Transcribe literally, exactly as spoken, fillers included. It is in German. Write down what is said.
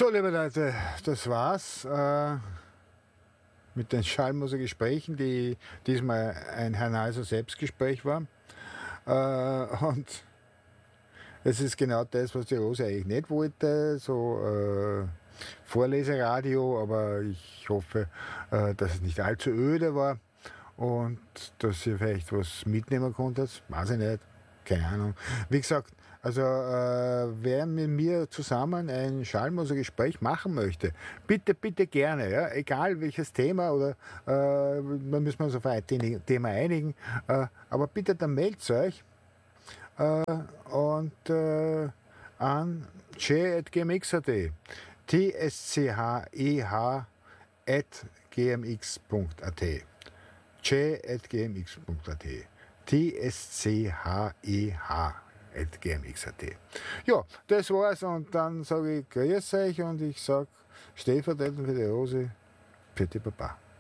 So, liebe Leute, das war's äh, mit den Schallmusikgesprächen, die diesmal ein Herr Neiser Selbstgespräch war. Äh, und es ist genau das, was die Rose eigentlich nicht wollte, so äh, Vorleseradio, aber ich hoffe, äh, dass es nicht allzu öde war und dass ihr vielleicht was mitnehmen konntet, weiß ich nicht, keine Ahnung. Wie gesagt, also äh, wer mit mir zusammen ein Schallmusikgespräch machen möchte, bitte, bitte gerne, ja, egal welches Thema oder äh, da müssen wir uns auf ein Thema einigen, äh, aber bitte dann meldet euch äh, und äh, an j at g m x punkt a t, t s c h e h at g m x punkt a t, j at g m x punkt a t, t s c h e h at g m x punkt a t. Ja, das war's und dann sage ich grüß euch und ich sage stellvertretend für die Rose, für die Papa.